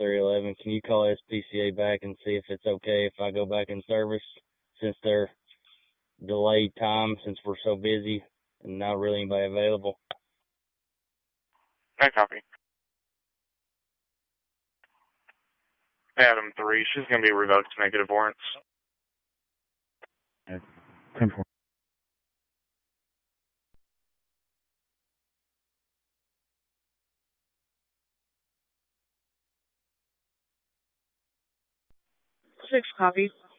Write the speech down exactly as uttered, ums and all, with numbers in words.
three eleven. Can you call S P C A back and see if it's okay if I go back in service since they're delayed time, since we're so busy and not really anybody available? I copy. Adam three, she's going to be revoked to negative warrants. ten four. Six, copy.